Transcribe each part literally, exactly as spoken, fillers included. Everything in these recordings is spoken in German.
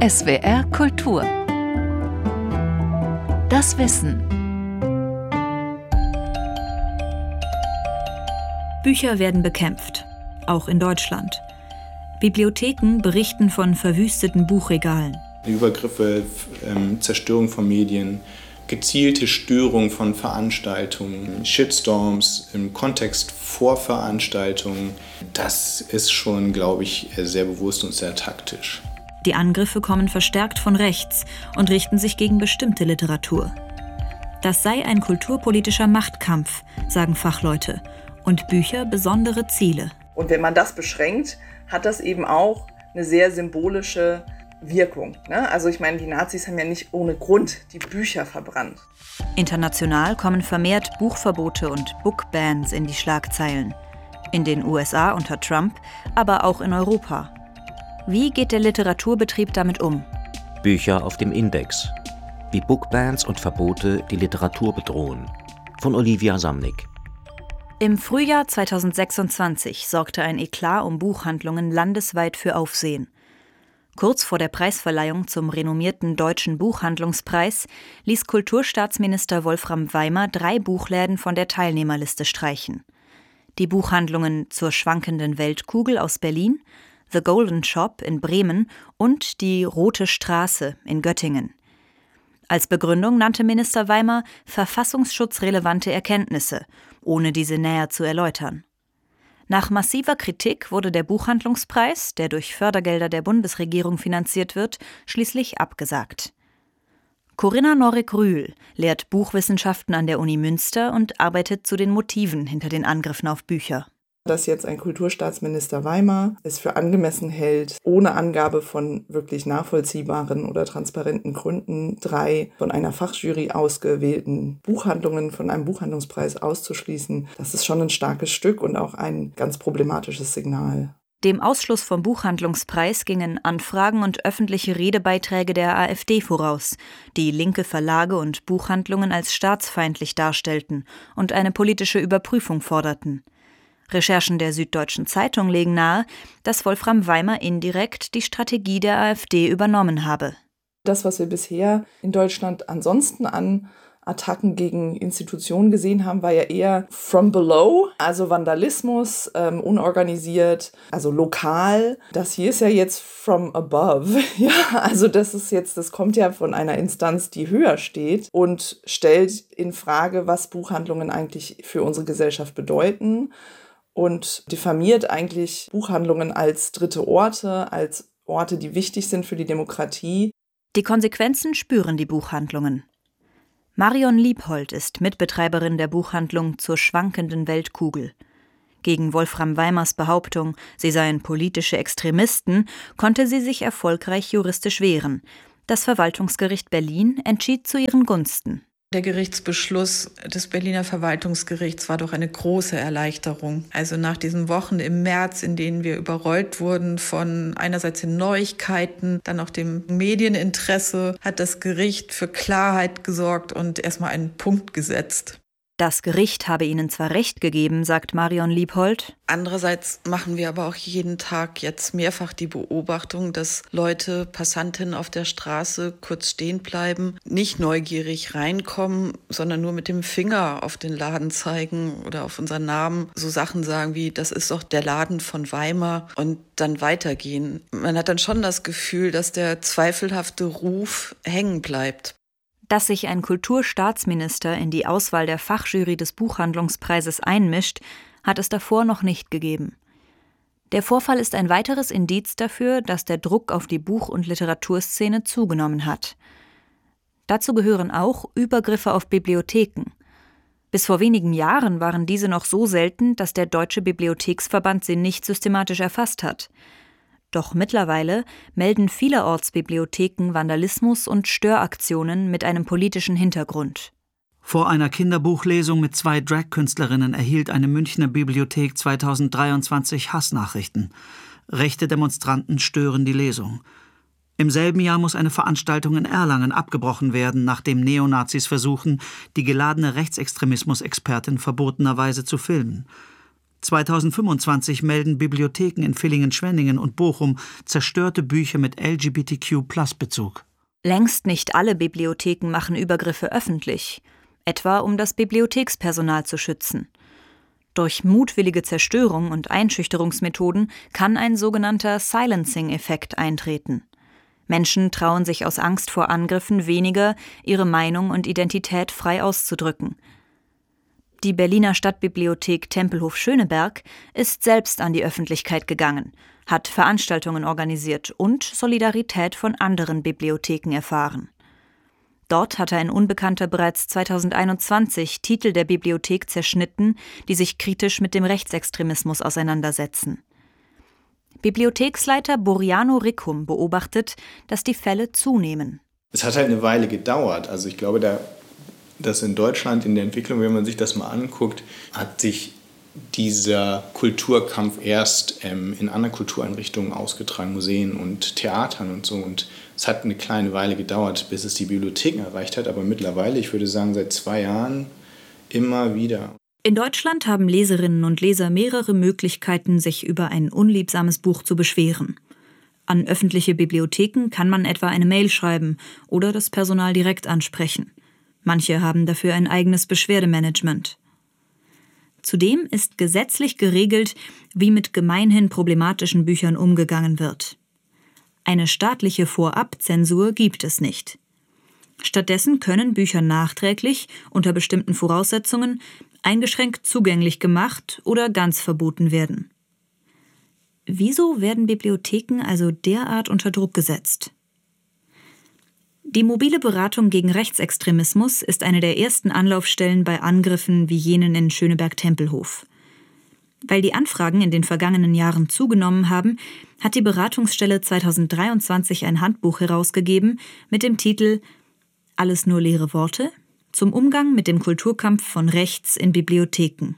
S W R Kultur. Das Wissen. Bücher werden bekämpft, auch in Deutschland. Bibliotheken berichten von verwüsteten Buchregalen. Übergriffe, ähm, Zerstörung von Medien, gezielte Störung von Veranstaltungen, Shitstorms im Kontext vor Veranstaltungen. Das ist schon, glaube ich, sehr bewusst und sehr taktisch. Die Angriffe kommen verstärkt von rechts und richten sich gegen bestimmte Literatur. Das sei ein kulturpolitischer Machtkampf, sagen Fachleute, und Bücher besondere Ziele. Und wenn man das beschränkt, hat das eben auch eine sehr symbolische Wirkung. Ne? Also ich meine, die Nazis haben ja nicht ohne Grund die Bücher verbrannt. International kommen vermehrt Buchverbote und Bookbans in die Schlagzeilen. In den U S A unter Trump, aber auch in Europa. Wie geht der Literaturbetrieb damit um? Bücher auf dem Index. Wie Bookbans und Verbote die Literatur bedrohen. Von Olivia Samnick. Im Frühjahr zweitausendsechsundzwanzig sorgte ein Eklat um Buchhandlungen landesweit für Aufsehen. Kurz vor der Preisverleihung zum renommierten Deutschen Buchhandlungspreis ließ Kulturstaatsminister Wolfram Weimer drei Buchläden von der Teilnehmerliste streichen. Die Buchhandlungen Zur schwankenden Weltkugel aus Berlin, The Golden Shop in Bremen und die Rote Straße in Göttingen. Als Begründung nannte Minister Weimer verfassungsschutzrelevante Erkenntnisse, ohne diese näher zu erläutern. Nach massiver Kritik wurde der Buchhandlungspreis, der durch Fördergelder der Bundesregierung finanziert wird, schließlich abgesagt. Corinna Noreck-Rühl lehrt Buchwissenschaften an der Uni Münster und arbeitet zu den Motiven hinter den Angriffen auf Bücher. Dass jetzt ein Kulturstaatsminister Weimer es für angemessen hält, ohne Angabe von wirklich nachvollziehbaren oder transparenten Gründen drei von einer Fachjury ausgewählten Buchhandlungen von einem Buchhandlungspreis auszuschließen, das ist schon ein starkes Stück und auch ein ganz problematisches Signal. Dem Ausschluss vom Buchhandlungspreis gingen Anfragen und öffentliche Redebeiträge der AfD voraus, die linke Verlage und Buchhandlungen als staatsfeindlich darstellten und eine politische Überprüfung forderten. Recherchen der Süddeutschen Zeitung legen nahe, dass Wolfram Weimer indirekt die Strategie der AfD übernommen habe. Das, was wir bisher in Deutschland ansonsten an Attacken gegen Institutionen gesehen haben, war ja eher from below, also Vandalismus, ähm, unorganisiert, also lokal. Das hier ist ja jetzt from above. Ja, also das ist jetzt, das kommt ja von einer Instanz, die höher steht und stellt in Frage, was Buchhandlungen eigentlich für unsere Gesellschaft bedeuten. Und diffamiert eigentlich Buchhandlungen als dritte Orte, als Orte, die wichtig sind für die Demokratie. Die Konsequenzen spüren die Buchhandlungen. Marion Liebhold ist Mitbetreiberin der Buchhandlung Zur schwankenden Weltkugel. Gegen Wolfram Weimers Behauptung, sie seien politische Extremisten, konnte sie sich erfolgreich juristisch wehren. Das Verwaltungsgericht Berlin entschied zu ihren Gunsten. Der Gerichtsbeschluss des Berliner Verwaltungsgerichts war doch eine große Erleichterung. Also nach diesen Wochen im März, in denen wir überrollt wurden von einerseits den Neuigkeiten, dann auch dem Medieninteresse, hat das Gericht für Klarheit gesorgt und erstmal einen Punkt gesetzt. Das Gericht habe ihnen zwar Recht gegeben, sagt Marion Liebhold. Andererseits machen wir aber auch jeden Tag jetzt mehrfach die Beobachtung, dass Leute, Passantinnen auf der Straße kurz stehen bleiben, nicht neugierig reinkommen, sondern nur mit dem Finger auf den Laden zeigen oder auf unseren Namen so Sachen sagen wie, das ist doch der Laden von Weimer und dann weitergehen. Man hat dann schon das Gefühl, dass der zweifelhafte Ruf hängen bleibt. Dass sich ein Kulturstaatsminister in die Auswahl der Fachjury des Buchhandlungspreises einmischt, hat es davor noch nicht gegeben. Der Vorfall ist ein weiteres Indiz dafür, dass der Druck auf die Buch- und Literaturszene zugenommen hat. Dazu gehören auch Übergriffe auf Bibliotheken. Bis vor wenigen Jahren waren diese noch so selten, dass der Deutsche Bibliotheksverband sie nicht systematisch erfasst hat. Doch mittlerweile melden vielerorts Bibliotheken Vandalismus und Störaktionen mit einem politischen Hintergrund. Vor einer Kinderbuchlesung mit zwei Drag-Künstlerinnen erhielt eine Münchner Bibliothek zweitausenddreiundzwanzig Hassnachrichten. Rechte Demonstranten stören die Lesung. Im selben Jahr muss eine Veranstaltung in Erlangen abgebrochen werden, nachdem Neonazis versuchen, die geladene Rechtsextremismus-Expertin verbotenerweise zu filmen. zweitausendfünfundzwanzig melden Bibliotheken in Villingen-Schwenningen und Bochum zerstörte Bücher mit L G B T Q Plus Bezug. Längst nicht alle Bibliotheken machen Übergriffe öffentlich, etwa um das Bibliothekspersonal zu schützen. Durch mutwillige Zerstörung und Einschüchterungsmethoden kann ein sogenannter Silencing-Effekt eintreten. Menschen trauen sich aus Angst vor Angriffen weniger, ihre Meinung und Identität frei auszudrücken. Die Berliner Stadtbibliothek Tempelhof-Schöneberg ist selbst an die Öffentlichkeit gegangen, hat Veranstaltungen organisiert und Solidarität von anderen Bibliotheken erfahren. Dort hatte ein Unbekannter bereits zweitausendeinundzwanzig Titel der Bibliothek zerschnitten, die sich kritisch mit dem Rechtsextremismus auseinandersetzen. Bibliotheksleiter Buriano Ricum beobachtet, dass die Fälle zunehmen. Es hat halt eine Weile gedauert. Also ich glaube, da, dass in Deutschland in der Entwicklung, wenn man sich das mal anguckt, hat sich dieser Kulturkampf erst ähm, in anderen Kultureinrichtungen ausgetragen, Museen und Theatern und so. Und es hat eine kleine Weile gedauert, bis es die Bibliotheken erreicht hat. Aber mittlerweile, ich würde sagen, seit zwei Jahren immer wieder. In Deutschland haben Leserinnen und Leser mehrere Möglichkeiten, sich über ein unliebsames Buch zu beschweren. An öffentliche Bibliotheken kann man etwa eine Mail schreiben oder das Personal direkt ansprechen. Manche haben dafür ein eigenes Beschwerdemanagement. Zudem ist gesetzlich geregelt, wie mit gemeinhin problematischen Büchern umgegangen wird. Eine staatliche Vorabzensur gibt es nicht. Stattdessen können Bücher nachträglich, unter bestimmten Voraussetzungen, eingeschränkt zugänglich gemacht oder ganz verboten werden. Wieso werden Bibliotheken also derart unter Druck gesetzt? Die mobile Beratung gegen Rechtsextremismus ist eine der ersten Anlaufstellen bei Angriffen wie jenen in Schöneberg-Tempelhof. Weil die Anfragen in den vergangenen Jahren zugenommen haben, hat die Beratungsstelle zweitausenddreiundzwanzig ein Handbuch herausgegeben mit dem Titel »Alles nur leere Worte? Zum Umgang mit dem Kulturkampf von rechts in Bibliotheken«.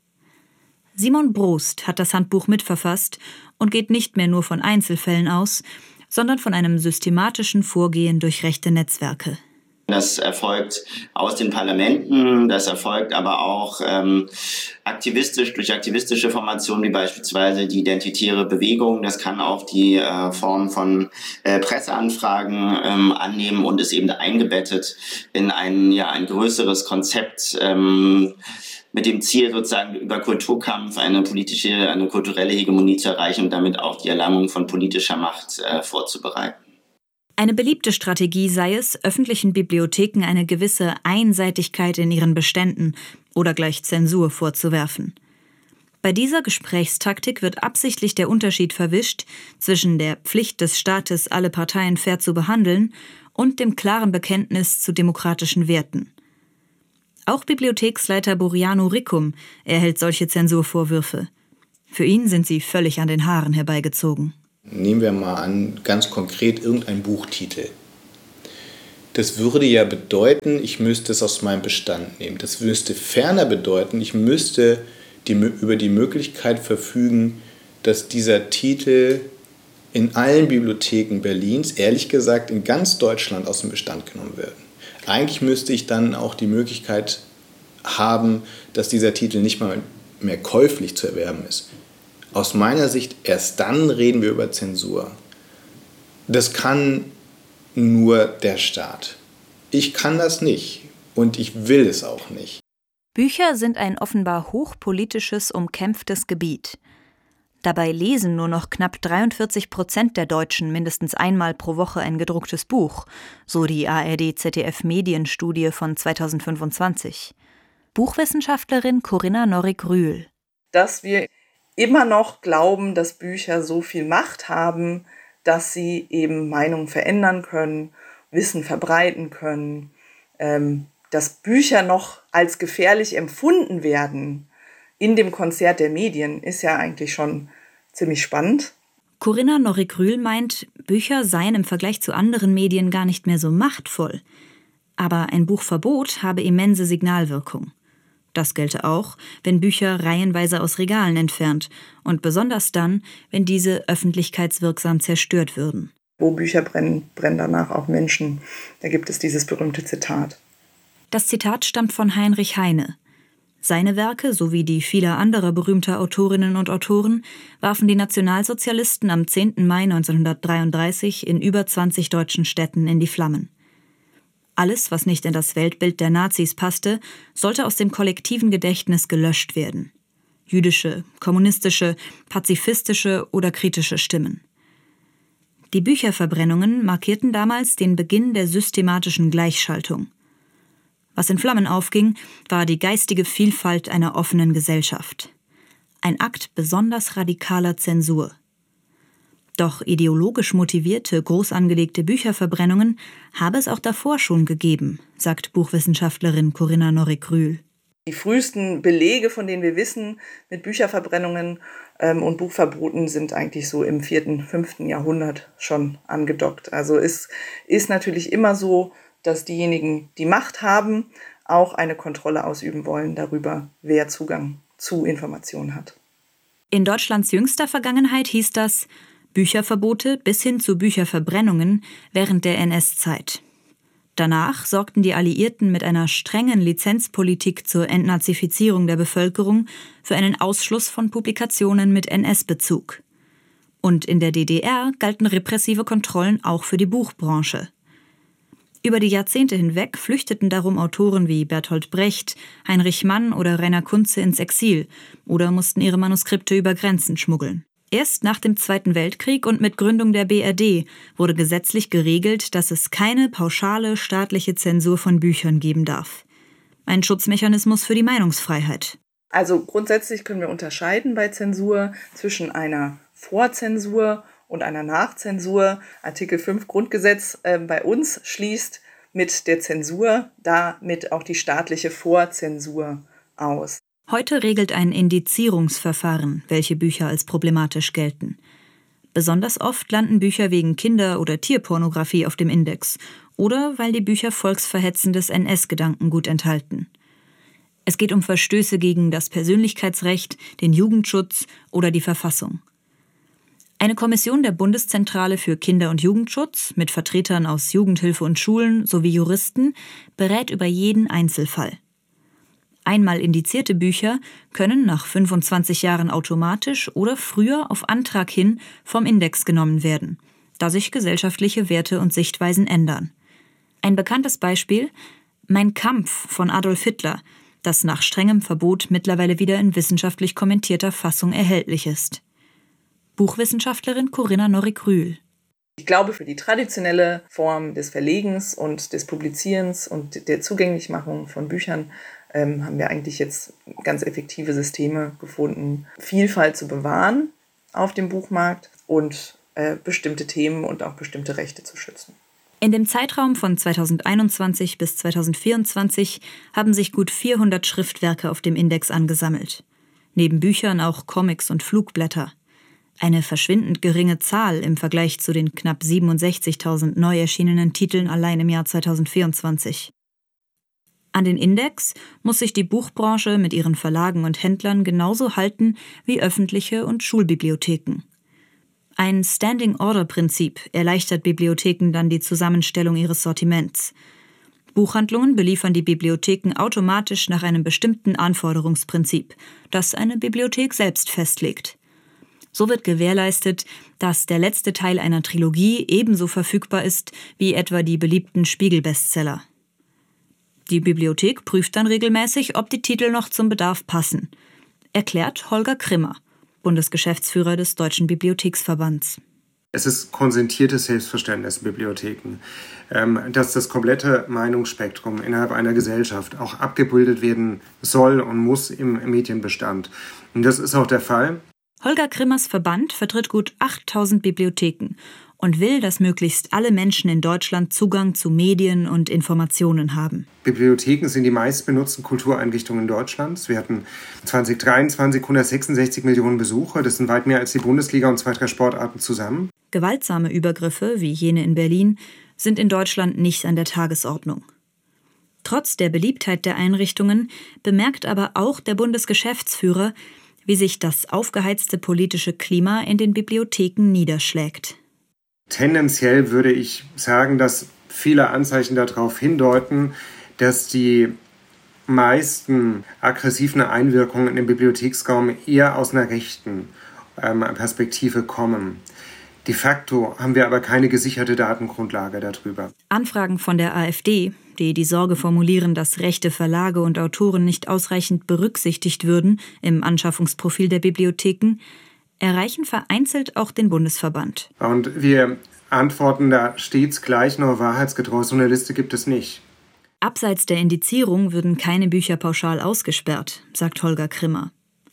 Simon Brost hat das Handbuch mitverfasst und geht nicht mehr nur von Einzelfällen aus, sondern von einem systematischen Vorgehen durch rechte Netzwerke. Das erfolgt aus den Parlamenten, das erfolgt aber auch ähm, aktivistisch, durch aktivistische Formationen wie beispielsweise die Identitäre Bewegung. Das kann auch die äh, Form von äh, Presseanfragen ähm, annehmen und ist eben eingebettet in ein, ja, ein größeres Konzept, ähm, mit dem Ziel, sozusagen über Kulturkampf eine politische, eine kulturelle Hegemonie zu erreichen und damit auch die Erlangung von politischer Macht äh, vorzubereiten. Eine beliebte Strategie sei es, öffentlichen Bibliotheken eine gewisse Einseitigkeit in ihren Beständen oder gleich Zensur vorzuwerfen. Bei dieser Gesprächstaktik wird absichtlich der Unterschied verwischt zwischen der Pflicht des Staates, alle Parteien fair zu behandeln, und dem klaren Bekenntnis zu demokratischen Werten. Auch Bibliotheksleiter Buriano Ricum erhält solche Zensurvorwürfe. Für ihn sind sie völlig an den Haaren herbeigezogen. Nehmen wir mal an, ganz konkret irgendein Buchtitel. Das würde ja bedeuten, ich müsste es aus meinem Bestand nehmen. Das müsste ferner bedeuten, ich müsste die, über die Möglichkeit verfügen, dass dieser Titel in allen Bibliotheken Berlins, ehrlich gesagt in ganz Deutschland, aus dem Bestand genommen wird. Eigentlich müsste ich dann auch die Möglichkeit haben, dass dieser Titel nicht mal mehr käuflich zu erwerben ist. Aus meiner Sicht, erst dann reden wir über Zensur. Das kann nur der Staat. Ich kann das nicht und ich will es auch nicht. Bücher sind ein offenbar hochpolitisches, umkämpftes Gebiet. Dabei lesen nur noch knapp dreiundvierzig Prozent der Deutschen mindestens einmal pro Woche ein gedrucktes Buch, so die A R D-Z D F-Medienstudie von zweitausendfünfundzwanzig. Buchwissenschaftlerin Corinna Norik-Rühl. Dass wir immer noch glauben, dass Bücher so viel Macht haben, dass sie eben Meinungen verändern können, Wissen verbreiten können, ähm, dass Bücher noch als gefährlich empfunden werden in dem Konzert der Medien, ist ja eigentlich schon ziemlich spannend. Corinna Norik-Rühl meint, Bücher seien im Vergleich zu anderen Medien gar nicht mehr so machtvoll. Aber ein Buchverbot habe immense Signalwirkung. Das gelte auch, wenn Bücher reihenweise aus Regalen entfernt und besonders dann, wenn diese öffentlichkeitswirksam zerstört würden. Wo Bücher brennen, brennen danach auch Menschen. Da gibt es dieses berühmte Zitat. Das Zitat stammt von Heinrich Heine. Seine Werke sowie die vieler anderer berühmter Autorinnen und Autoren warfen die Nationalsozialisten am zehnten Mai neunzehnhundertdreiunddreißig in über zwanzig deutschen Städten in die Flammen. Alles, was nicht in das Weltbild der Nazis passte, sollte aus dem kollektiven Gedächtnis gelöscht werden. Jüdische, kommunistische, pazifistische oder kritische Stimmen. Die Bücherverbrennungen markierten damals den Beginn der systematischen Gleichschaltung. Was in Flammen aufging, war die geistige Vielfalt einer offenen Gesellschaft. Ein Akt besonders radikaler Zensur. Doch ideologisch motivierte, groß angelegte Bücherverbrennungen habe es auch davor schon gegeben, sagt Buchwissenschaftlerin Corinna Norik-Rühl. Die frühesten Belege, von denen wir wissen, mit Bücherverbrennungen ähm, und Buchverboten sind eigentlich so im vierten, fünften Jahrhundert schon angedockt. Also es ist natürlich immer so, dass diejenigen, die Macht haben, auch eine Kontrolle ausüben wollen darüber, wer Zugang zu Informationen hat. In Deutschlands jüngster Vergangenheit hieß das Bücherverbote bis hin zu Bücherverbrennungen während der N S-Zeit. Danach sorgten die Alliierten mit einer strengen Lizenzpolitik zur Entnazifizierung der Bevölkerung für einen Ausschluss von Publikationen mit N S-Bezug. Und in der D D R galten repressive Kontrollen auch für die Buchbranche. Über die Jahrzehnte hinweg flüchteten darum Autoren wie Bertolt Brecht, Heinrich Mann oder Rainer Kunze ins Exil oder mussten ihre Manuskripte über Grenzen schmuggeln. Erst nach dem Zweiten Weltkrieg und mit Gründung der B R D wurde gesetzlich geregelt, dass es keine pauschale staatliche Zensur von Büchern geben darf. Ein Schutzmechanismus für die Meinungsfreiheit. Also grundsätzlich können wir unterscheiden bei Zensur zwischen einer Vorzensur und einer Nachzensur. Artikel fünf Grundgesetz äh, bei uns schließt mit der Zensur damit auch die staatliche Vorzensur aus. Heute regelt ein Indizierungsverfahren, welche Bücher als problematisch gelten. Besonders oft landen Bücher wegen Kinder- oder Tierpornografie auf dem Index oder weil die Bücher volksverhetzendes N S-Gedankengut enthalten. Es geht um Verstöße gegen das Persönlichkeitsrecht, den Jugendschutz oder die Verfassung. Eine Kommission der Bundeszentrale für Kinder- und Jugendschutz mit Vertretern aus Jugendhilfe und Schulen sowie Juristen berät über jeden Einzelfall. Einmal indizierte Bücher können nach fünfundzwanzig Jahren automatisch oder früher auf Antrag hin vom Index genommen werden, da sich gesellschaftliche Werte und Sichtweisen ändern. Ein bekanntes Beispiel: Mein Kampf von Adolf Hitler, das nach strengem Verbot mittlerweile wieder in wissenschaftlich kommentierter Fassung erhältlich ist. Buchwissenschaftlerin Corinna Norik-Rühl. Ich glaube, für die traditionelle Form des Verlegens und des Publizierens und der Zugänglichmachung von Büchern ähm, haben wir eigentlich jetzt ganz effektive Systeme gefunden, Vielfalt zu bewahren auf dem Buchmarkt und äh, bestimmte Themen und auch bestimmte Rechte zu schützen. In dem Zeitraum von zweitausendeinundzwanzig bis zweitausendvierundzwanzig haben sich gut vierhundert Schriftwerke auf dem Index angesammelt. Neben Büchern auch Comics und Flugblätter. Eine verschwindend geringe Zahl im Vergleich zu den knapp siebenundsechzigtausend neu erschienenen Titeln allein im Jahr zweitausendvierundzwanzig. An den Index muss sich die Buchbranche mit ihren Verlagen und Händlern genauso halten wie öffentliche und Schulbibliotheken. Ein Standing-Order-Prinzip erleichtert Bibliotheken dann die Zusammenstellung ihres Sortiments. Buchhandlungen beliefern die Bibliotheken automatisch nach einem bestimmten Anforderungsprinzip, das eine Bibliothek selbst festlegt. So wird gewährleistet, dass der letzte Teil einer Trilogie ebenso verfügbar ist wie etwa die beliebten Spiegel-Bestseller. Die Bibliothek prüft dann regelmäßig, ob die Titel noch zum Bedarf passen, erklärt Holger Krimmer, Bundesgeschäftsführer des Deutschen Bibliotheksverbands. Es ist konsentiertes Selbstverständnis in Bibliotheken, dass das komplette Meinungsspektrum innerhalb einer Gesellschaft auch abgebildet werden soll und muss im Medienbestand. Und das ist auch der Fall. Holger Krimmers Verband vertritt gut achttausend Bibliotheken und will, dass möglichst alle Menschen in Deutschland Zugang zu Medien und Informationen haben. Bibliotheken sind die meistbenutzten Kultureinrichtungen Deutschlands. Wir hatten zweitausenddreiundzwanzig hundertsechsundsechzig Millionen Besucher. Das sind weit mehr als die Bundesliga und zwei, drei Sportarten zusammen. Gewaltsame Übergriffe, wie jene in Berlin, sind in Deutschland nicht an der Tagesordnung. Trotz der Beliebtheit der Einrichtungen bemerkt aber auch der Bundesgeschäftsführer, wie sich das aufgeheizte politische Klima in den Bibliotheken niederschlägt. Tendenziell würde ich sagen, dass viele Anzeichen darauf hindeuten, dass die meisten aggressiven Einwirkungen im Bibliotheksraum eher aus einer rechten ähm, Perspektive kommen. De facto haben wir aber keine gesicherte Datengrundlage darüber. Anfragen von der AfD, die die Sorge formulieren, dass rechte Verlage und Autoren nicht ausreichend berücksichtigt würden im Anschaffungsprofil der Bibliotheken, erreichen vereinzelt auch den Bundesverband. Und wir antworten da stets gleich, nur wahrheitsgetreu, so eine Liste gibt es nicht. Abseits der Indizierung würden keine Bücher pauschal ausgesperrt, sagt Holger Krimmer.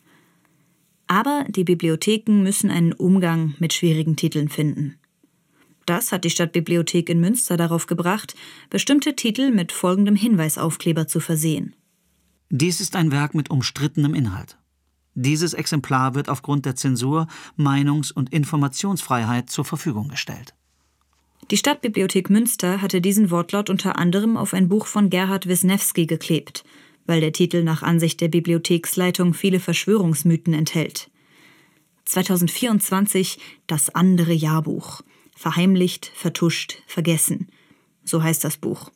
Aber die Bibliotheken müssen einen Umgang mit schwierigen Titeln finden. Das hat die Stadtbibliothek in Münster darauf gebracht, bestimmte Titel mit folgendem Hinweisaufkleber zu versehen. Dies ist ein Werk mit umstrittenem Inhalt. Dieses Exemplar wird aufgrund der Zensur, Meinungs- und Informationsfreiheit zur Verfügung gestellt. Die Stadtbibliothek Münster hatte diesen Wortlaut unter anderem auf ein Buch von Gerhard Wisniewski geklebt, weil der Titel nach Ansicht der Bibliotheksleitung viele Verschwörungsmythen enthält. zweitausendvierundzwanzig Das andere Jahrbuch. Verheimlicht, vertuscht, vergessen. So heißt das Buch.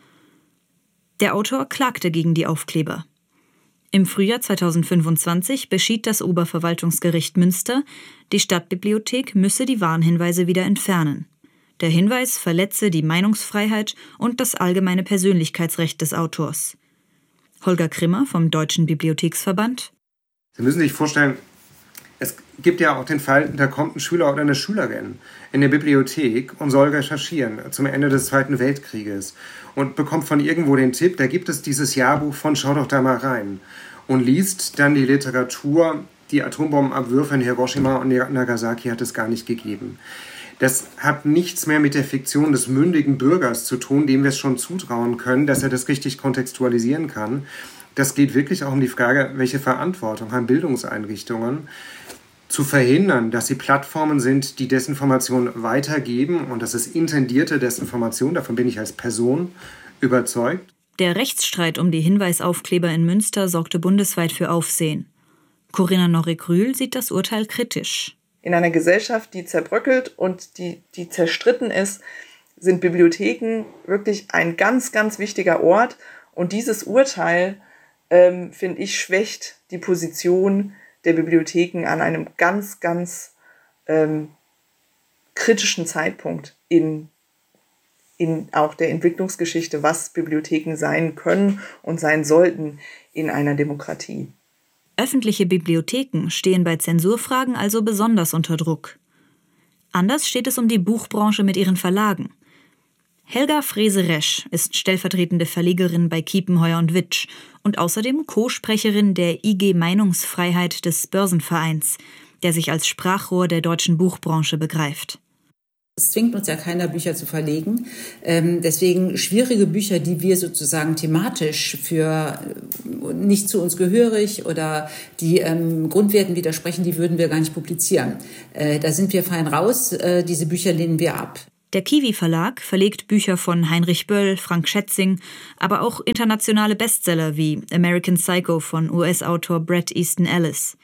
Der Autor klagte gegen die Aufkleber. Im Frühjahr zweitausendfünfundzwanzig beschied das Oberverwaltungsgericht Münster, die Stadtbibliothek müsse die Warnhinweise wieder entfernen. Der Hinweis verletze die Meinungsfreiheit und das allgemeine Persönlichkeitsrecht des Autors. Holger Krimmer vom Deutschen Bibliotheksverband. Sie müssen sich vorstellen, es gibt ja auch den Fall, da kommt ein Schüler oder eine Schülerin in der Bibliothek und soll recherchieren zum Ende des Zweiten Weltkrieges und bekommt von irgendwo den Tipp, da gibt es dieses Jahrbuch von Schau doch da mal rein und liest dann die Literatur, die Atombombenabwürfe in Hiroshima und Nagasaki hat es gar nicht gegeben. Das hat nichts mehr mit der Fiktion des mündigen Bürgers zu tun, dem wir es schon zutrauen können, dass er das richtig kontextualisieren kann. Das geht wirklich auch um die Frage, welche Verantwortung haben Bildungseinrichtungen, zu verhindern, dass sie Plattformen sind, die Desinformation weitergeben und das ist intendierte Desinformation, davon bin ich als Person überzeugt. Der Rechtsstreit um die Hinweisaufkleber in Münster sorgte bundesweit für Aufsehen. Corinna Norrik-Rühl sieht das Urteil kritisch. In einer Gesellschaft, die zerbröckelt und die, die zerstritten ist, sind Bibliotheken wirklich ein ganz, ganz wichtiger Ort. Und dieses Urteil, ähm, finde ich, schwächt die Position der Bibliotheken an einem ganz, ganz ähm, kritischen Zeitpunkt in, in auch der Entwicklungsgeschichte, was Bibliotheken sein können und sein sollten in einer Demokratie. Öffentliche Bibliotheken stehen bei Zensurfragen also besonders unter Druck. Anders steht es um die Buchbranche mit ihren Verlagen. Helga Frese-Resch ist stellvertretende Verlegerin bei Kiepenheuer und Witsch und außerdem Co-Sprecherin der I G Meinungsfreiheit des Börsenvereins, der sich als Sprachrohr der deutschen Buchbranche begreift. Es zwingt uns ja keiner, Bücher zu verlegen. Ähm, deswegen schwierige Bücher, die wir sozusagen thematisch für nicht zu uns gehörig oder die ähm, Grundwerten widersprechen, die würden wir gar nicht publizieren. Äh, da sind wir fein raus. Äh, diese Bücher lehnen wir ab. Der Kiwi Verlag verlegt Bücher von Heinrich Böll, Frank Schätzing, aber auch internationale Bestseller wie American Psycho von U S-Autor Bret Easton Ellis.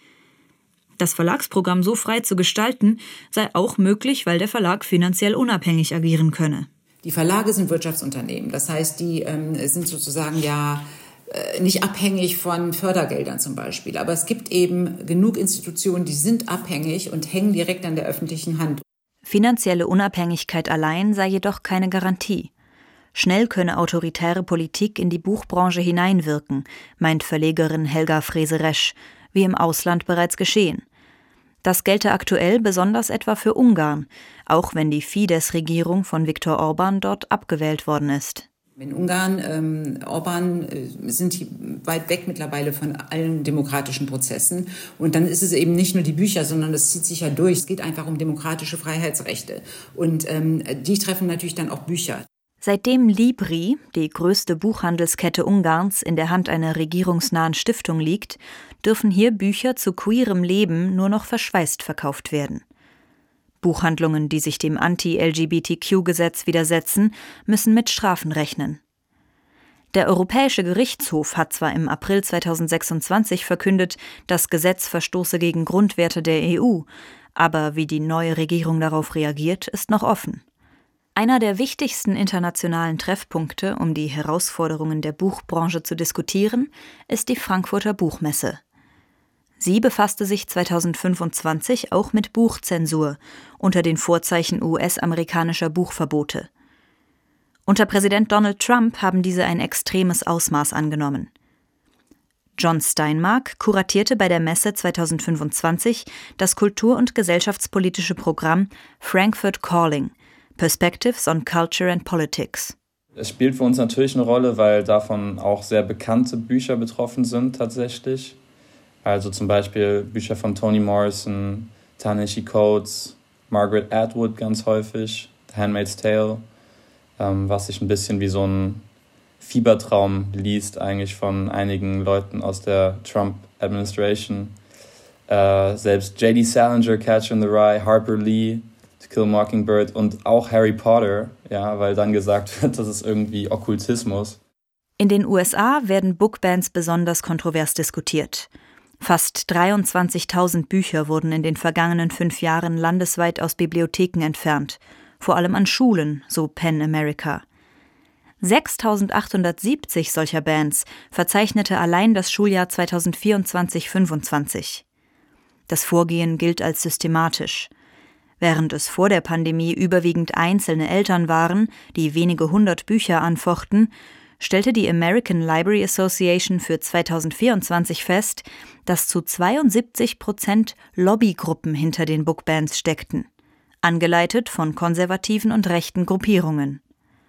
Das Verlagsprogramm so frei zu gestalten, sei auch möglich, weil der Verlag finanziell unabhängig agieren könne. Die Verlage sind Wirtschaftsunternehmen. Das heißt, die ähm, sind sozusagen ja äh, nicht abhängig von Fördergeldern zum Beispiel. Aber es gibt eben genug Institutionen, die sind abhängig und hängen direkt an der öffentlichen Hand. Finanzielle Unabhängigkeit allein sei jedoch keine Garantie. Schnell könne autoritäre Politik in die Buchbranche hineinwirken, meint Verlegerin Helga Frese-Resch, wie im Ausland bereits geschehen. Das gelte aktuell besonders etwa für Ungarn, auch wenn die Fidesz-Regierung von Viktor Orban dort abgewählt worden ist. In Ungarn, ähm, Orban, äh, sind die weit weg mittlerweile von allen demokratischen Prozessen. Und dann ist es eben nicht nur die Bücher, sondern das zieht sich ja durch. Es geht einfach um demokratische Freiheitsrechte. Und ähm, die treffen natürlich dann auch Bücher. Seitdem Libri, die größte Buchhandelskette Ungarns, in der Hand einer regierungsnahen Stiftung liegt, dürfen hier Bücher zu queerem Leben nur noch verschweißt verkauft werden. Buchhandlungen, die sich dem Anti-L G B T Q-Gesetz widersetzen, müssen mit Strafen rechnen. Der Europäische Gerichtshof hat zwar im April zweitausendsechsundzwanzig verkündet, das Gesetz verstoße gegen Grundwerte der E U, aber wie die neue Regierung darauf reagiert, ist noch offen. Einer der wichtigsten internationalen Treffpunkte, um die Herausforderungen der Buchbranche zu diskutieren, ist die Frankfurter Buchmesse. Sie befasste sich zweitausendfünfundzwanzig auch mit Buchzensur unter den Vorzeichen U S-amerikanischer Buchverbote. Unter Präsident Donald Trump haben diese ein extremes Ausmaß angenommen. John Steinmark kuratierte bei der Messe zweitausendfünfundzwanzig das kultur- und gesellschaftspolitische Programm Frankfurt Calling – Perspectives on Culture and Politics. Es spielt für uns natürlich eine Rolle, weil davon auch sehr bekannte Bücher betroffen sind tatsächlich. Also zum Beispiel Bücher von Toni Morrison, Ta-Nehisi Coates, Margaret Atwood ganz häufig, The Handmaid's Tale, ähm, was sich ein bisschen wie so ein Fiebertraum liest eigentlich von einigen Leuten aus der Trump-Administration. Äh, selbst J D Salinger, Catcher in the Rye, Harper Lee, To Kill a Mockingbird und auch Harry Potter, ja, weil dann gesagt wird, das ist irgendwie Okkultismus. In den U S A werden Bookbans besonders kontrovers diskutiert. Fast dreiundzwanzigtausend Bücher wurden in den vergangenen fünf Jahren landesweit aus Bibliotheken entfernt, vor allem an Schulen, so PEN America. sechstausendachthundertsiebzig solcher Bans verzeichnete allein das Schuljahr zweitausendvierundzwanzig fünfundzwanzig. Das Vorgehen gilt als systematisch. Während es vor der Pandemie überwiegend einzelne Eltern waren, die wenige hundert Bücher anfochten, stellte die American Library Association für zweitausendvierundzwanzig fest, dass zu zweiundsiebzig Prozent Lobbygruppen hinter den Bookbans steckten, angeleitet von konservativen und rechten Gruppierungen.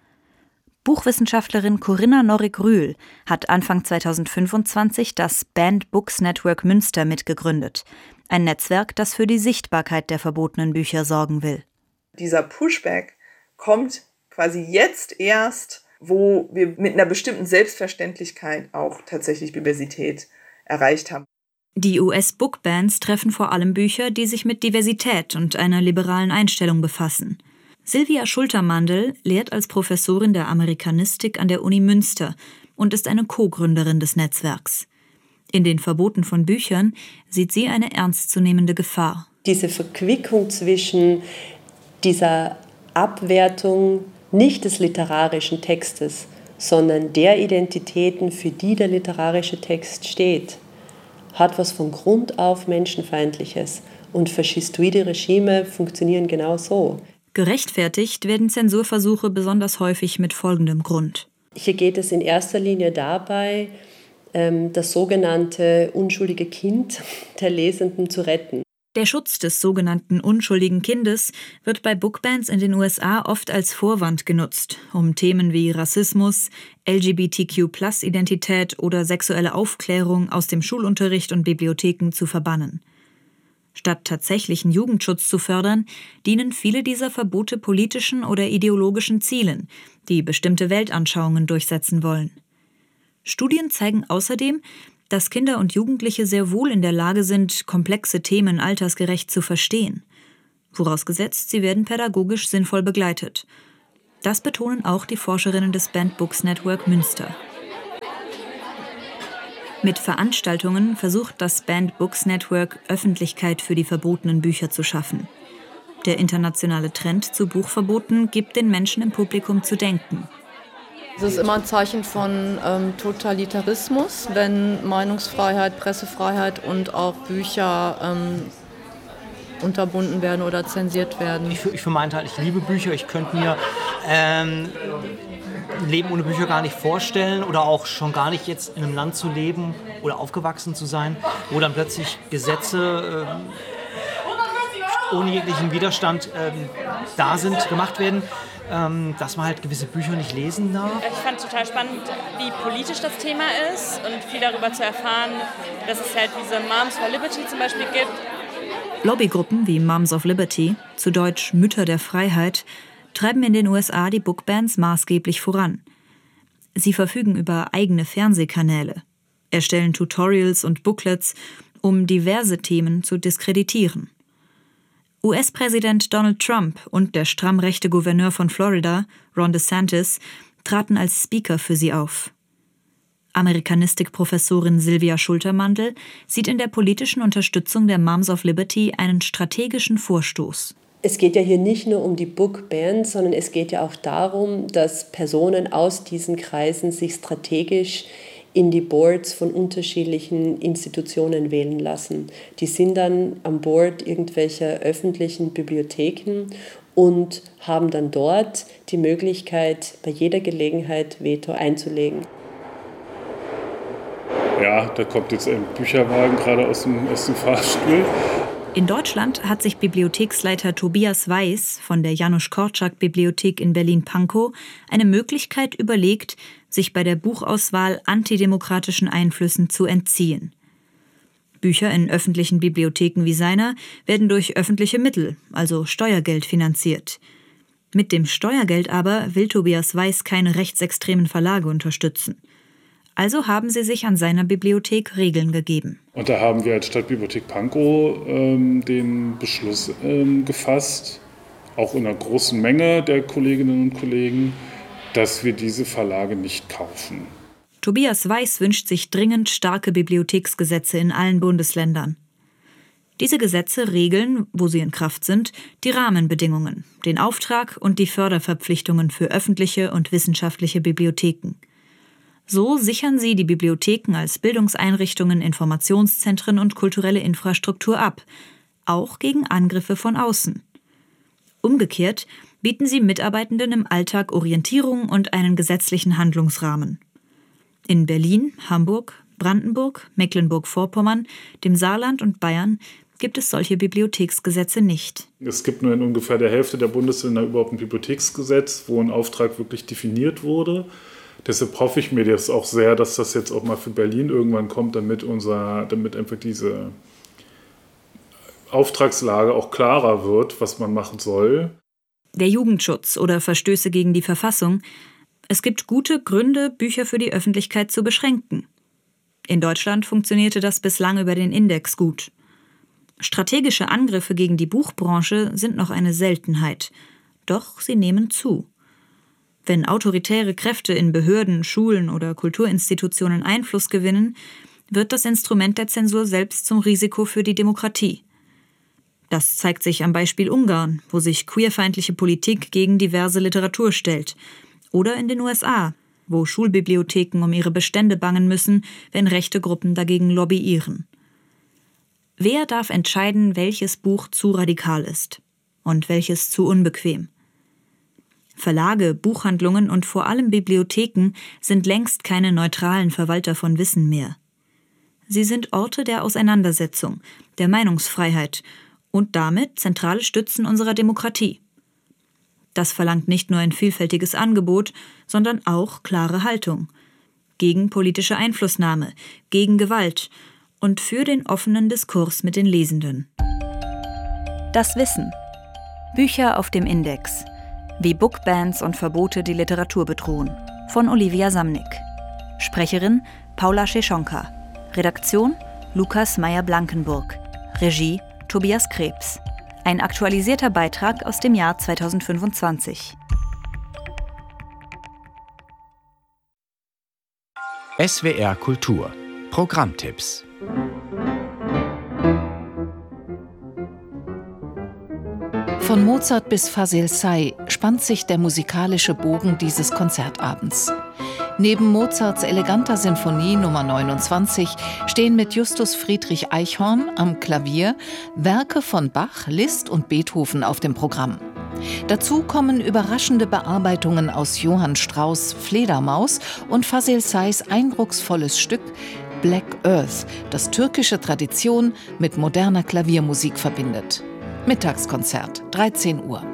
Buchwissenschaftlerin Corinna Norik-Rühl hat Anfang zweitausendfünfundzwanzig das Banned Books Network Münster mitgegründet, ein Netzwerk, das für die Sichtbarkeit der verbotenen Bücher sorgen will. Dieser Pushback kommt quasi jetzt erst, wo wir mit einer bestimmten Selbstverständlichkeit auch tatsächlich Diversität erreicht haben. Die U S-Bookbans treffen vor allem Bücher, die sich mit Diversität und einer liberalen Einstellung befassen. Sylvia Schultermandl lehrt als Professorin der Amerikanistik an der Uni Münster und ist eine Co-Gründerin des Netzwerks. In den Verboten von Büchern sieht sie eine ernstzunehmende Gefahr. Diese Verquickung zwischen dieser Abwertung nicht des literarischen Textes, sondern der Identitäten, für die der literarische Text steht, hat was von Grund auf Menschenfeindliches. Und faschistoide Regime funktionieren genau so. Gerechtfertigt werden Zensurversuche besonders häufig mit folgendem Grund. Hier geht es in erster Linie dabei, das sogenannte unschuldige Kind der Lesenden zu retten. Der Schutz des sogenannten unschuldigen Kindes wird bei Bookbans in den U S A oft als Vorwand genutzt, um Themen wie Rassismus, L G B T Q Plus Identität oder sexuelle Aufklärung aus dem Schulunterricht und Bibliotheken zu verbannen. Statt tatsächlichen Jugendschutz zu fördern, dienen viele dieser Verbote politischen oder ideologischen Zielen, die bestimmte Weltanschauungen durchsetzen wollen. Studien zeigen außerdem, dass Kinder und Jugendliche sehr wohl in der Lage sind, komplexe Themen altersgerecht zu verstehen. Vorausgesetzt, sie werden pädagogisch sinnvoll begleitet. Das betonen auch die Forscherinnen des Banned Books Network Münster. Mit Veranstaltungen versucht das Banned Books Network, Öffentlichkeit für die verbotenen Bücher zu schaffen. Der internationale Trend zu Buchverboten gibt den Menschen im Publikum zu denken. Es ist immer ein Zeichen von ähm, Totalitarismus, wenn Meinungsfreiheit, Pressefreiheit und auch Bücher ähm, unterbunden werden oder zensiert werden. Ich, ich für meinen Teil, ich liebe Bücher. Ich könnte mir ähm, ein Leben ohne Bücher gar nicht vorstellen oder auch schon gar nicht jetzt in einem Land zu leben oder aufgewachsen zu sein, wo dann plötzlich Gesetze ähm, ohne jeglichen Widerstand ähm, da sind, gemacht werden. Dass man halt gewisse Bücher nicht lesen darf. Ich fand es total spannend, wie politisch das Thema ist und viel darüber zu erfahren, dass es halt diese Moms for Liberty zum Beispiel gibt. Lobbygruppen wie Moms of Liberty, zu Deutsch Mütter der Freiheit, treiben in den U S A die Bookbans maßgeblich voran. Sie verfügen über eigene Fernsehkanäle, erstellen Tutorials und Booklets, um diverse Themen zu diskreditieren. U S-Präsident Donald Trump und der stramm rechte Gouverneur von Florida, Ron DeSantis, traten als Speaker für sie auf. Amerikanistik-Professorin Sylvia Schultermandl sieht in der politischen Unterstützung der Moms of Liberty einen strategischen Vorstoß. Es geht ja hier nicht nur um die Bookbands, sondern es geht ja auch darum, dass Personen aus diesen Kreisen sich strategisch in die Boards von unterschiedlichen Institutionen wählen lassen. Die sind dann am Board irgendwelcher öffentlichen Bibliotheken und haben dann dort die Möglichkeit, bei jeder Gelegenheit Veto einzulegen. Ja, da kommt jetzt ein Bücherwagen gerade aus dem, aus dem Fahrstuhl. In Deutschland hat sich Bibliotheksleiter Tobias Weiß von der Janusz Korczak-Bibliothek in Berlin-Pankow eine Möglichkeit überlegt, sich bei der Buchauswahl antidemokratischen Einflüssen zu entziehen. Bücher in öffentlichen Bibliotheken wie seiner werden durch öffentliche Mittel, also Steuergeld, finanziert. Mit dem Steuergeld aber will Tobias Weiß keine rechtsextremen Verlage unterstützen. Also haben sie sich an seiner Bibliothek Regeln gegeben. Und da haben wir als Stadtbibliothek Pankow ähm, den Beschluss ähm, gefasst, auch in einer großen Menge der Kolleginnen und Kollegen, dass wir diese Verlage nicht kaufen. Tobias Weiß wünscht sich dringend starke Bibliotheksgesetze in allen Bundesländern. Diese Gesetze regeln, wo sie in Kraft sind, die Rahmenbedingungen, den Auftrag und die Förderverpflichtungen für öffentliche und wissenschaftliche Bibliotheken. So sichern sie die Bibliotheken als Bildungseinrichtungen, Informationszentren und kulturelle Infrastruktur ab, auch gegen Angriffe von außen. Umgekehrt bieten sie Mitarbeitenden im Alltag Orientierung und einen gesetzlichen Handlungsrahmen. In Berlin, Hamburg, Brandenburg, Mecklenburg-Vorpommern, dem Saarland und Bayern gibt es solche Bibliotheksgesetze nicht. Es gibt nur in ungefähr der Hälfte der Bundesländer überhaupt ein Bibliotheksgesetz, wo ein Auftrag wirklich definiert wurde. Deshalb hoffe ich mir das auch sehr, dass das jetzt auch mal für Berlin irgendwann kommt, damit, unser, damit einfach diese Auftragslage auch klarer wird, was man machen soll. Der Jugendschutz oder Verstöße gegen die Verfassung. Es gibt gute Gründe, Bücher für die Öffentlichkeit zu beschränken. In Deutschland funktionierte das bislang über den Index gut. Strategische Angriffe gegen die Buchbranche sind noch eine Seltenheit. Doch sie nehmen zu. Wenn autoritäre Kräfte in Behörden, Schulen oder Kulturinstitutionen Einfluss gewinnen, wird das Instrument der Zensur selbst zum Risiko für die Demokratie. Das zeigt sich am Beispiel Ungarn, wo sich queerfeindliche Politik gegen diverse Literatur stellt. Oder in den U S A, wo Schulbibliotheken um ihre Bestände bangen müssen, wenn rechte Gruppen dagegen lobbyieren. Wer darf entscheiden, welches Buch zu radikal ist und welches zu unbequem? Verlage, Buchhandlungen und vor allem Bibliotheken sind längst keine neutralen Verwalter von Wissen mehr. Sie sind Orte der Auseinandersetzung, der Meinungsfreiheit und damit zentrale Stützen unserer Demokratie. Das verlangt nicht nur ein vielfältiges Angebot, sondern auch klare Haltung. Gegen politische Einflussnahme, gegen Gewalt und für den offenen Diskurs mit den Lesenden. Das Wissen. Bücher auf dem Index. Wie Bookbans und Verbote die Literatur bedrohen. Von Olivia Samnick. Sprecherin Paula Scheschonka. Redaktion Lukas Meyer-Blankenburg. Regie Tobias Krebs. Ein aktualisierter Beitrag aus dem Jahr zweitausendfünfundzwanzig. S W R Kultur. Programmtipps. Von Mozart bis Fazil Say spannt sich der musikalische Bogen dieses Konzertabends. Neben Mozarts eleganter Sinfonie Nummer neunundzwanzig stehen mit Justus Friedrich Eichhorn am Klavier Werke von Bach, Liszt und Beethoven auf dem Programm. Dazu kommen überraschende Bearbeitungen aus Johann Strauss' Fledermaus und Fazil Says eindrucksvolles Stück Black Earth, das türkische Tradition mit moderner Klaviermusik verbindet. Mittagskonzert, dreizehn Uhr.